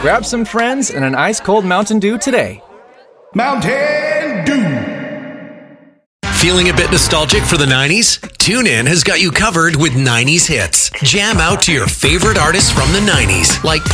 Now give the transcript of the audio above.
Grab some friends and an ice-cold Mountain Dew today. Mountain Dew. Feeling a bit nostalgic for the 90s? TuneIn has got you covered with 90s hits. Jam out to your favorite artists from the 90s, like